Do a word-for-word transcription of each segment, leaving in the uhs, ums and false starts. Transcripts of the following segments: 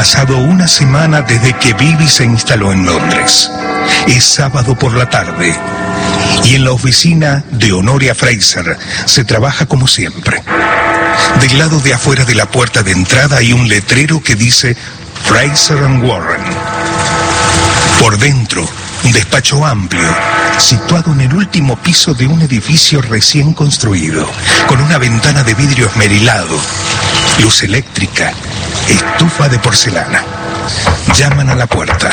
pasado una semana desde que Bibi se instaló en Londres. Es sábado por la tarde y en la oficina de Honoria Fraser se trabaja como siempre. Del lado de afuera de la puerta de entrada hay un letrero que dice Fraser and Warren. Por dentro, un despacho amplio, situado en el último piso de un edificio recién construido, con una ventana de vidrio esmerilado, luz eléctrica, estufa de porcelana. Llaman a la puerta.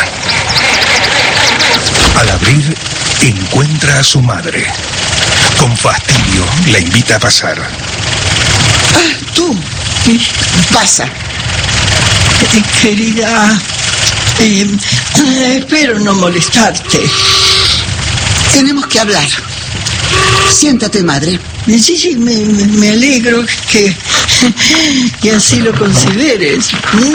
Al abrir, encuentra a su madre. Con fastidio, la invita a pasar. Ah, tú. Pasa. Eh, querida, eh, eh, espero no molestarte. Tenemos que hablar. Siéntate, madre. Sí, sí, me, me alegro que, que así lo consideres.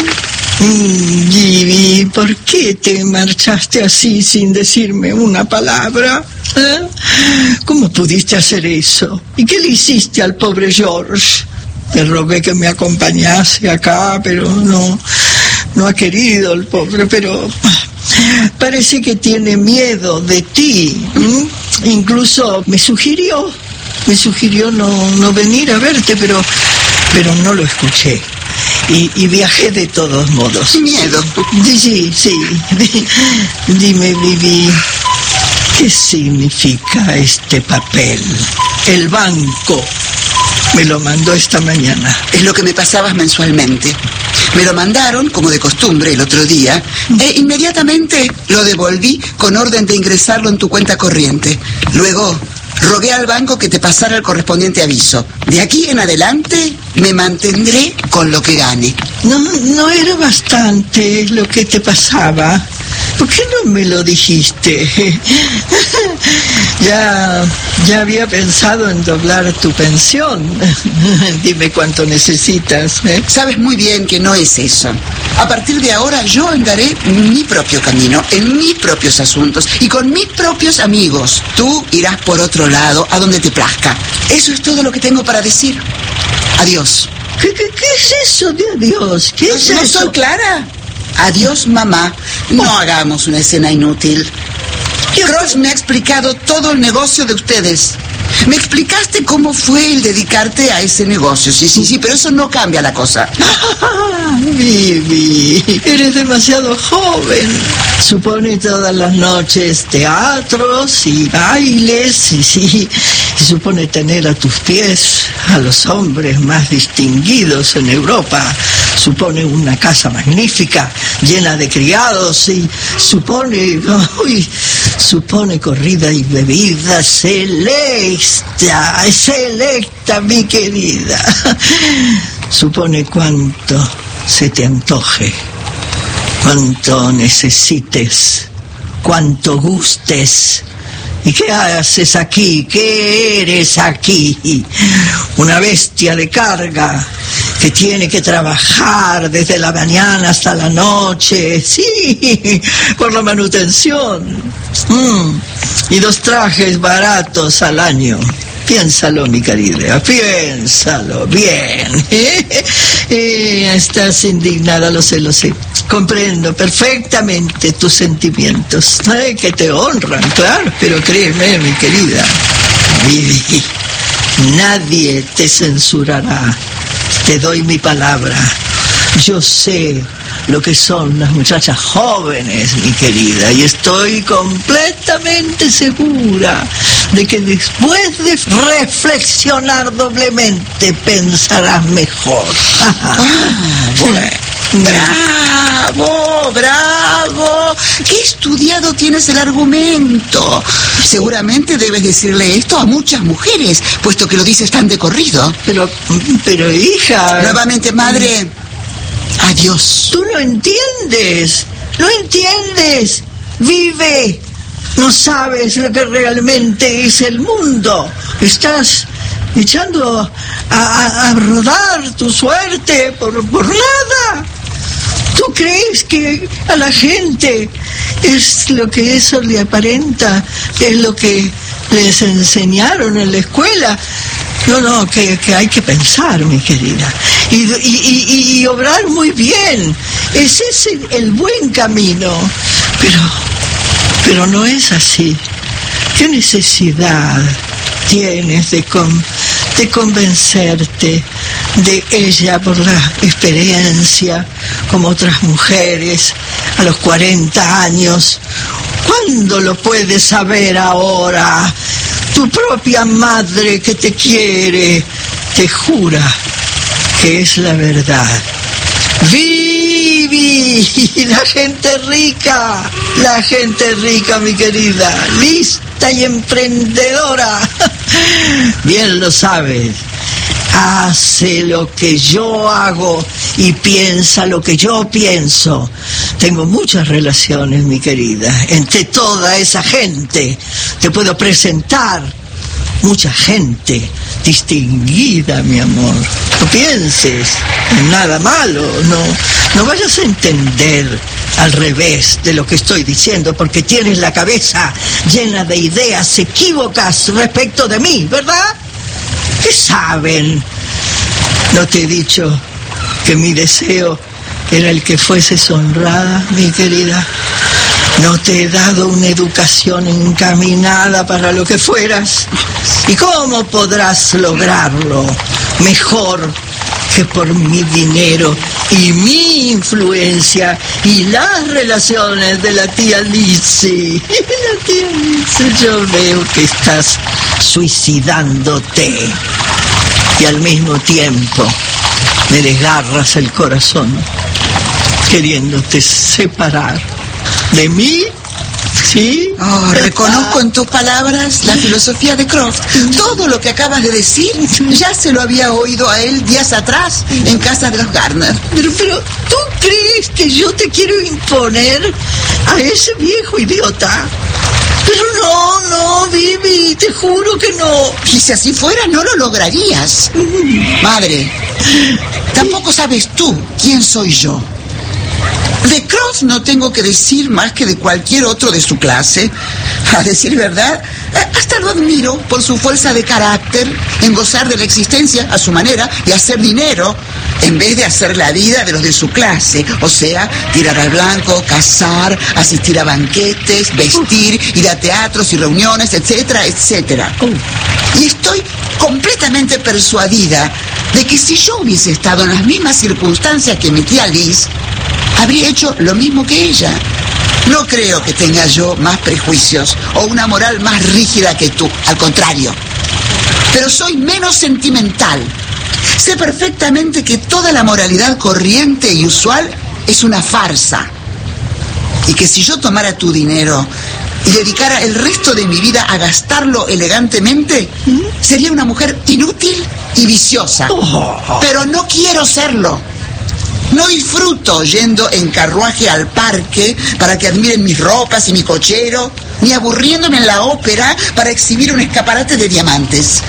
¿Y, y por qué te marchaste así sin decirme una palabra? ¿Eh? ¿Cómo pudiste hacer eso? ¿Y qué le hiciste al pobre George? Le rogué que me acompañase acá, pero no, no ha querido el pobre, pero parece que tiene miedo de ti. ¿Mm? Incluso me sugirió, me sugirió no, no venir a verte, pero, pero no lo escuché. Y, y viajé de todos modos. Miedo. Sí, sí, sí. Dime, Bibi, ¿qué significa este papel? El banco me lo mandó esta mañana. Es lo que me pasabas mensualmente. Me lo mandaron, como de costumbre, el otro día, e inmediatamente lo devolví con orden de ingresarlo en tu cuenta corriente. Luego rogué al banco que te pasara el correspondiente aviso. De aquí en adelante me mantendré con lo que gane. No, no era bastante lo que te pasaba. ¿Por qué no me lo dijiste? ya, ya había pensado en doblar tu pensión. Dime cuánto necesitas, ¿eh? Sabes muy bien que no es eso. A partir de ahora yo andaré mi propio camino, en mis propios asuntos y con mis propios amigos. Tú irás por otro lado, a donde te plazca. Eso es todo lo que tengo para decir. Adiós. ¿Qué, qué, qué es eso de adiós? ¿Qué es ¿No eso? soy clara? Adiós, mamá. No oh. hagamos una escena inútil. Cross me ha explicado todo el negocio de ustedes. Me explicaste cómo fue el dedicarte a ese negocio. Sí, sí, sí, pero eso no cambia la cosa. Ah, Bibi, eres demasiado joven. Supone todas las noches teatros y bailes y sí, y supone tener a tus pies a los hombres más distinguidos en Europa. Supone una casa magnífica, llena de criados y supone, uy, supone corrida y bebida selecta, selecta, mi querida. Supone cuánto se te antoje, cuánto necesites, cuánto gustes. ¿Y qué haces aquí? ¿Qué eres aquí? Una bestia de carga que tiene que trabajar desde la mañana hasta la noche, sí, por la manutención. Mm. Y dos trajes baratos al año. Piénsalo, mi querida, piénsalo bien. Eh, estás indignada, lo sé, lo sé. Comprendo perfectamente tus sentimientos, eh, que te honran, claro, pero créeme, mi querida, Bibi, nadie te censurará. Te doy mi palabra. Yo sé lo que son las muchachas jóvenes, mi querida, y estoy completamente segura de que después de reflexionar doblemente pensarás mejor. Ah, bueno. ¡Bravo! ¡Bravo! ¡Qué estudiado tienes el argumento! Seguramente debes decirle esto a muchas mujeres, puesto que lo dices tan de corrido. Pero, pero hija... Nuevamente, madre, adiós. Tú no entiendes, no entiendes. Vive. No sabes lo que realmente es el mundo. Estás echando a, a, a rodar tu suerte por, por nada. ¿Tú crees que a la gente es lo que eso le aparenta? ¿Es lo que les enseñaron en la escuela? No, no, que, que hay que pensar, mi querida. y, y, y, y obrar muy bien. Ese es el, el buen camino. Pero, pero no es así. ¿Qué necesidad tienes de, con, de convencerte de ella por la experiencia, como otras mujeres a los cuarenta años? ¿Cuándo lo puedes saber ahora? Tu propia madre que te quiere te jura que es la verdad. Vivi, la gente rica, la gente rica, mi querida, lista y emprendedora, bien lo sabes, hace lo que yo hago y piensa lo que yo pienso. Tengo muchas relaciones, mi querida, entre toda esa gente te puedo presentar mucha gente distinguida, mi amor. No pienses en nada malo, no, no vayas a entender al revés de lo que estoy diciendo, porque tienes la cabeza llena de ideas equívocas respecto de mí, ¿verdad? ¿Qué saben? ¿No te he dicho que mi deseo era el que fueses honrada, mi querida? No te he dado una educación encaminada para lo que fueras. ¿Y cómo podrás lograrlo mejor que por mi dinero y mi influencia y las relaciones de la tía Lizzie? La tía Lizzie, yo veo que estás suicidándote y al mismo tiempo me desgarras el corazón queriéndote separar de mí. ¿Sí? Oh, reconozco en tus palabras la filosofía de Croft. Todo lo que acabas de decir ya se lo había oído a él días atrás en casa de los Garner. Pero, pero, ¿tú crees que yo te quiero imponer a ese viejo idiota? Pero no, no, Vivi, te juro que no. Y si así fuera, no lo lograrías. Madre, tampoco sabes tú quién soy yo. De Croft no tengo que decir más que de cualquier otro de su clase. A decir verdad, hasta lo admiro por su fuerza de carácter en gozar de la existencia a su manera y hacer dinero en vez de hacer la vida de los de su clase. O sea, tirar al blanco, cazar, asistir a banquetes, vestir, ir a teatros y reuniones, etcétera, etcétera. Y estoy completamente persuadida de que si yo hubiese estado en las mismas circunstancias que mi tía Liz, habría hecho lo mismo que ella. No creo que tenga yo más prejuicios o una moral más rígida que tú, al contrario. Pero soy menos sentimental. Sé perfectamente que toda la moralidad corriente y usual es una farsa. Y que si yo tomara tu dinero y dedicara el resto de mi vida a gastarlo elegantemente, sería una mujer inútil y viciosa. Pero no quiero serlo. No disfruto yendo en carruaje al parque para que admiren mis ropas y mi cochero, ni aburriéndome en la ópera para exhibir un escaparate de diamantes.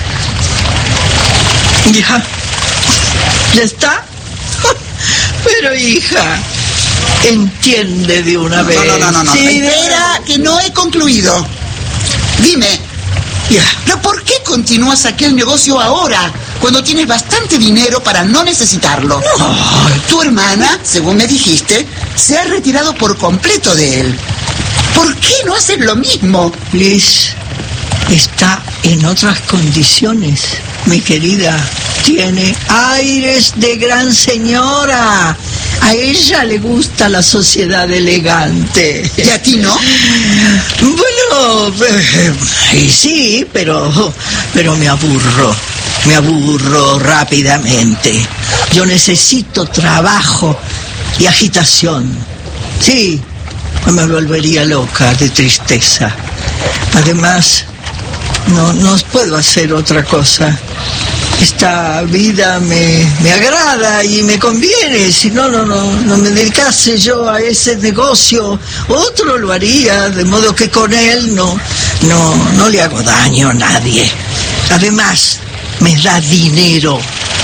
Hija, ¿ya está? Pero hija, entiende de una vez. No, no, no, no. Sí, espera, que no he concluido. Dime, ya. ¿pero por qué continúas aquel negocio ahora, cuando tienes bastante dinero para no necesitarlo? No. Tu hermana, según me dijiste, se ha retirado por completo de él. ¿Por qué no haces lo mismo? Liz está en otras condiciones, mi querida. Tiene aires de gran señora. A ella le gusta la sociedad elegante. ¿Y a ti no? Bueno, eh, sí, pero, pero me aburro. Me aburro rápidamente. Yo necesito trabajo y agitación. Sí, me volvería loca de tristeza. Además, no, no puedo hacer otra cosa. Esta vida me, me agrada y me conviene. Si no, no, no, no me dedicase yo a ese negocio, otro lo haría, de modo que con él no, no, no le hago daño a nadie. Además, me da dinero,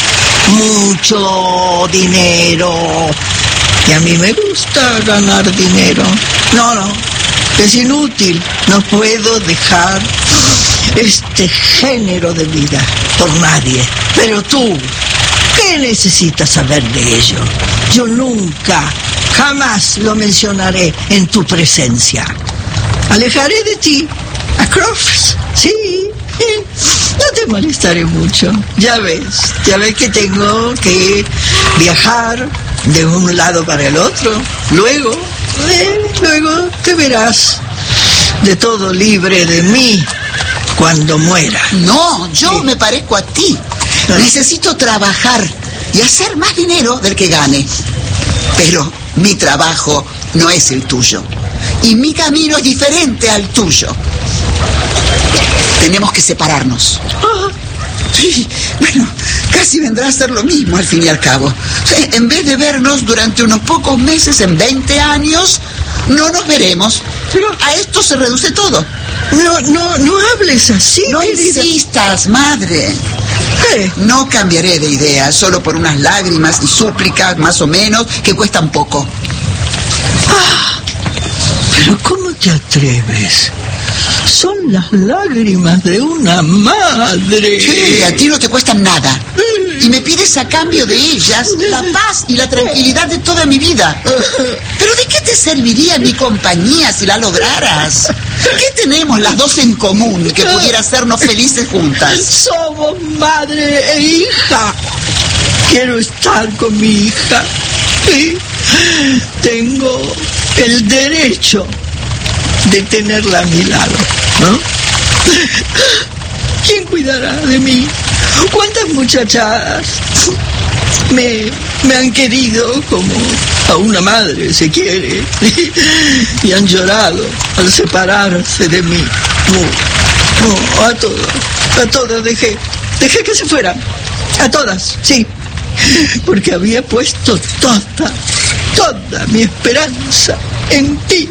mucho dinero, y a mí me gusta ganar dinero. No, no, es inútil, no puedo dejar este género de vida por nadie. Pero tú, ¿Qué necesitas saber de ello? Yo nunca, jamás lo mencionaré en tu presencia. Alejaré de ti a Crofts, sí. No te molestaré mucho. Ya ves, ya ves que tengo que viajar de un lado para el otro. Luego, eh, luego te verás de todo libre de mí cuando muera. No, yo Sí. me parezco a ti. Necesito trabajar y hacer más dinero del que gane. Pero mi trabajo no es el tuyo. Y mi camino es diferente al tuyo. Tenemos que separarnos. Ah, Sí, bueno, casi vendrá a ser lo mismo al fin y al cabo. Eh, En vez de vernos durante unos pocos meses, en veinte años, no nos veremos. Pero a esto se reduce todo. no, no, no hables así, No querida. insistas, madre. ¿Qué? No cambiaré de idea solo por unas lágrimas y súplicas, más o menos, que cuestan poco. Pero ¿cómo te atreves? Son las lágrimas de una madre. Sí, a ti no te cuestan nada. Y me pides a cambio de ellas la paz y la tranquilidad de toda mi vida. ¿Pero de qué te serviría mi compañía si la lograras? ¿Qué tenemos las dos en común que pudiera hacernos felices juntas? Somos madre e hija. Quiero estar con mi hija. Sí. Tengo el derecho de tenerla a mi lado, ¿no? ¿Quién cuidará de mí? ¿Cuántas muchachadas me, me han querido como a una madre se quiere y han llorado al separarse de mí? No, no, a todas, a todas dejé, dejé que se fueran, a todas, sí, porque había puesto toda, toda mi esperanza en ti.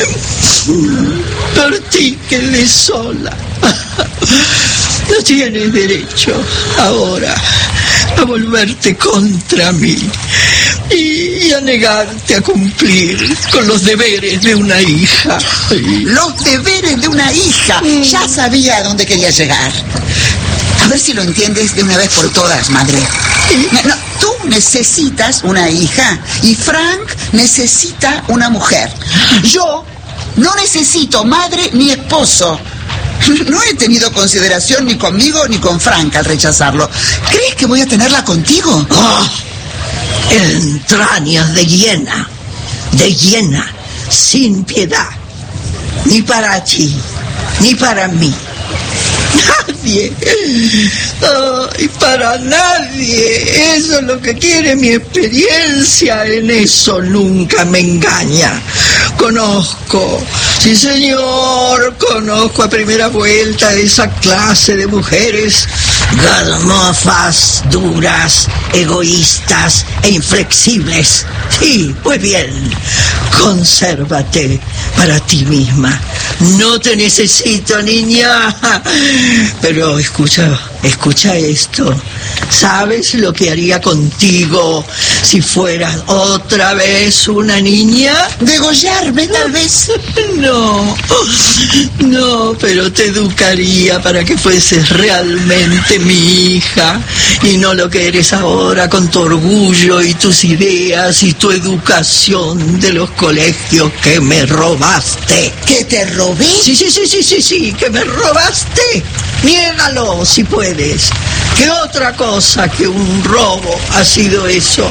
Por ti quedé sola. No tienes derecho ahora a volverte contra mí y, y a negarte a cumplir con los deberes de una hija. Los deberes de una hija. Ya sabía a dónde quería llegar. A ver si lo entiendes de una vez por todas, madre. No, no, tú necesitas una hija y Frank necesita una mujer. Yo no necesito madre ni esposo. No he tenido consideración ni conmigo ni con Frank al rechazarlo. ¿Crees que voy a tenerla contigo? Oh, entrañas de hiena, de hiena, sin piedad, ni para ti, ni para mí. Nadie, ay, para nadie. Eso es lo que quiere mi experiencia. En eso nunca me engaña. Conozco, sí señor, conozco a primera vuelta esa clase de mujeres galmofas, duras, egoístas e inflexibles. Sí, pues bien, consérvate para ti misma. No te necesito, niña. Pero escucha, escucha esto. ¿Sabes lo que haría contigo si fueras otra vez una niña? ¿Degollarme, tal vez? No, no, pero te educaría para que fueses realmente mi hija y no lo que eres ahora con tu orgullo y tus ideas y tu educación de los colegios que me robaste. ¿Que te robé? Sí, sí, sí, sí, sí, sí, que me robaste. Niégalo si puedes. ¿Qué otra cosa que un robo ha sido eso?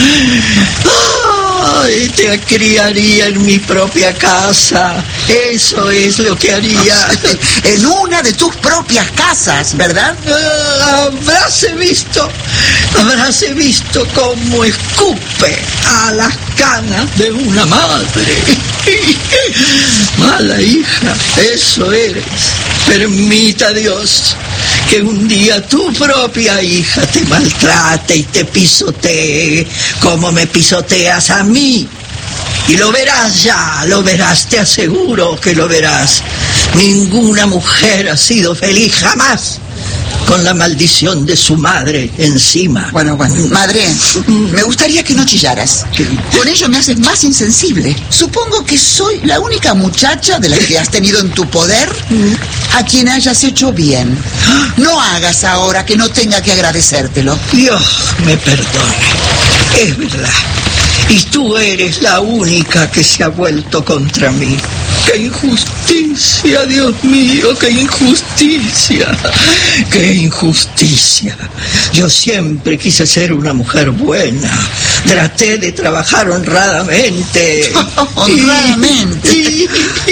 Ay, te criaría en mi propia casa. Eso es lo que haría. En una de tus propias casas, ¿verdad? Ah, habráse visto, habráse visto cómo escupe a las canas de una madre. Mala hija, eso eres. Permita Dios que un día tu propia hija te maltrate y te pisotee como me pisoteas a mí. Y lo verás ya, lo verás, te aseguro que lo verás. Ninguna mujer ha sido feliz jamás con la maldición de su madre encima. Bueno, bueno. Madre, me gustaría que no chillaras. Con ello me haces más insensible. Supongo que soy la única muchacha de las que has tenido en tu poder a quien hayas hecho bien. No hagas ahora que no tenga que agradecértelo. Dios me perdone. Es verdad. Y tú eres la única que se ha vuelto contra mí. ¡Qué injusticia, Dios mío! ¡Qué injusticia! ¡Qué injusticia! Yo siempre quise ser una mujer buena. Traté de trabajar honradamente. ¿Honradamente?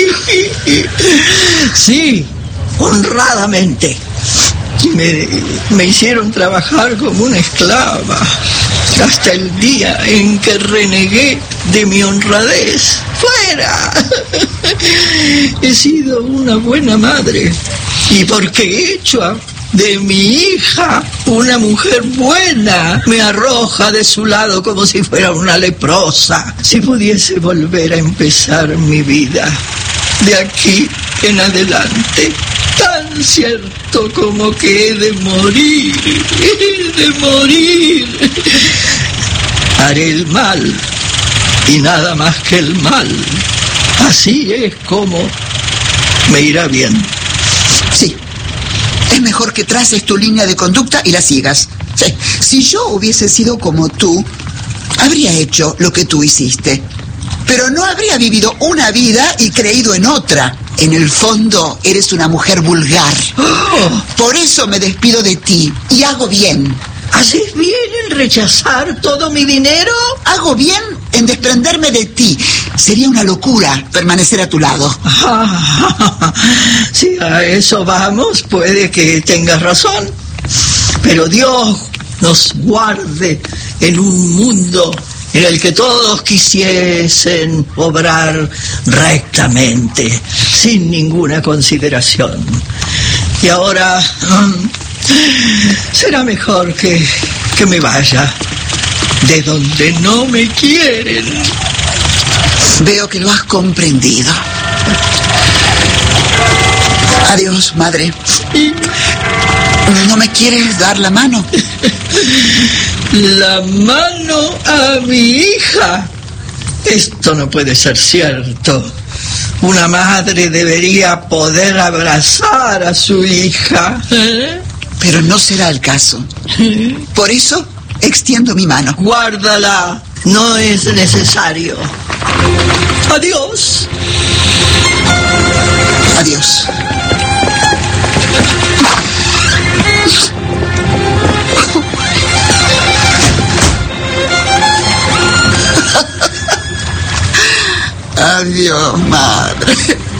Sí, honradamente. Me, me hicieron trabajar como una esclava hasta el día en que renegué de mi honradez. ¡Fuera! He sido una buena madre y porque he hecho a, de mi hija una mujer buena, me arroja de su lado como si fuera una leprosa. Si pudiese volver a empezar mi vida de aquí en adelante, tan cierto como que he de morir, he de morir. Haré el mal y nada más que el mal. Así es como me irá bien. Sí, es mejor que traces tu línea de conducta y la sigas. Sí. Si yo hubiese sido como tú, habría hecho lo que tú hiciste, pero no habría vivido una vida y creído en otra. En el fondo, eres una mujer vulgar. Oh. Por eso me despido de ti y hago bien. ¿Haces bien en rechazar todo mi dinero? Hago bien en desprenderme de ti. Sería una locura permanecer a tu lado. Ah, si a eso vamos, puede que tengas razón. Pero Dios nos guarde en un mundo en el que todos quisiesen obrar rectamente, sin ninguna consideración. Y ahora um, será mejor que, que me vaya de donde no me quieren. Veo que lo has comprendido. Adiós, madre. ¿No me quieres dar la mano? La mano a mi hija. Esto no puede ser cierto. Una madre debería poder abrazar a su hija. ¿Eh? Pero no será el caso. Por eso extiendo mi mano. Guárdala. No es necesario. Adiós. Adiós. Adiós, madre.